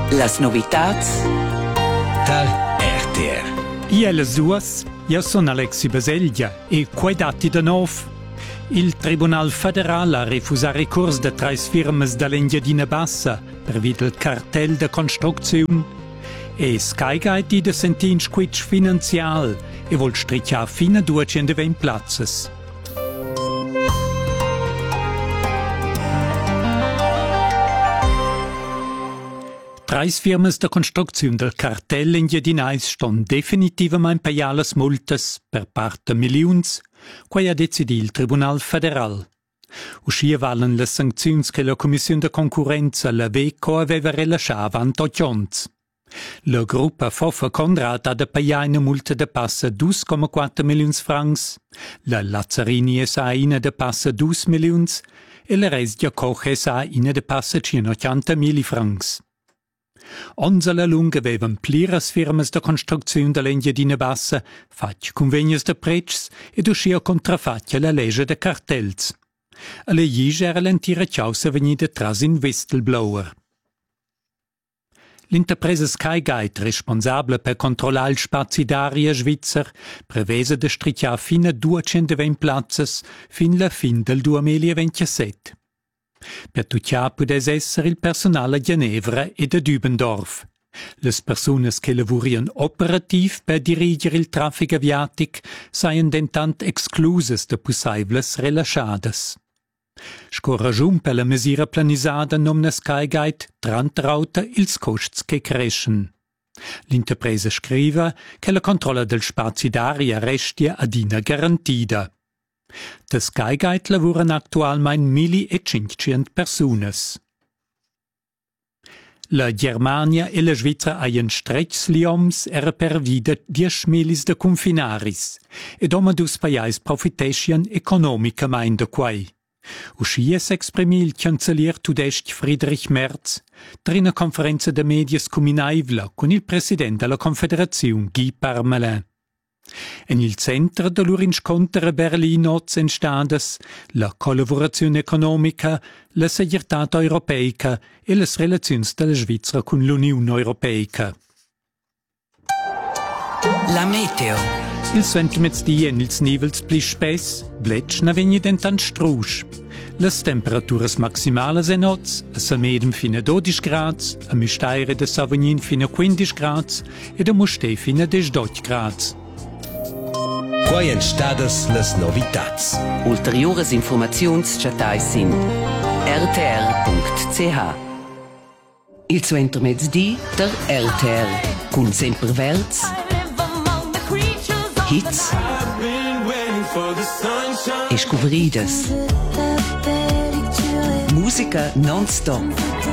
Las novitats tal RTR. Io le duas, io sono Alexi Baseglia e quei dati de nov. Il Tribunal Federal ha refusato ricorso de 3 firmes dall'Engiadina Bassa per via del cartel de construzione e Skygate de sentin squitch finanzial e vol stricciar fino a 220 plazzas. Treis firmes de construzione del cartel engiadinais ston definitivamente pagare multas per parte de milions, quai ha decidido il Tribunal Federal. Uscia valen le sanczioni che la Commissione de Concorrenza, la VECO, aveva rilasciato avant 8 ans. La gruppa Fofa Conrad ha da pagare una multa de passa 2,4 milioni francs, la Lazzarini SA ina de passa 2 milioni e la Resdia Koch SA ina de passa 180.000 francs. Ons alla lunga avevan pliras firmas de construzione dell'Engiadina Bassa, fatg convegnas de precs ed uscia contrafatg la legge de cartels. Alla jige era l'entira causa vegnida tras in whistleblower. L'interpresa Skygate, responsabile per controllare il spazi d'aria svizzer, prevese de stricciar fino a 220 plazzas fin la fin del 2027. Per tucciar pudes esser il personale a Ginevra e de Dübendorf. Les personas che lavorian operativ per dirigere il traffic aviatic saien dentant excluses de possibles relasciadas. Sco ragiun per la mesira planisada nomna Skygate trantrauta ils costs che crescen. L'interpresa scriva che la controlla del spazi d'aria restia adina garantida. Da Skygate lavuran actualmein 1.500 personas. La Germania e la Svizra haien stretgs lioms era per vida 10.000 de confinaris, ed omadus paiais profitescian economicamein de quai. Uscia s'exprimi il cancellier tudestg Friedrich Merz, trina conferenza de medias cominaivla con il president della Confederazione Guy Parmelin. En il centro de lur insconter a Berlin oz enstadas la collaborazione economica, la segretat europeica e las relazions della Svizra con l'Unione Europeica. La meteo. Ils ventimezdi en ils nivels pli spess, bletsch na vegni dentant strusch. Las temperaturas maximales en oz, a Samedem fino a 12 grads, a Misteire de Savognin fino a 15 grads ed a Mustè fino a 18 grads. Quai en stadas las novitats. Ulteriores informaziuns chatai sin rtr.ch. Il suo intermezdi der RTR cun sempre verts, hits e scobridas. Musica non-stop.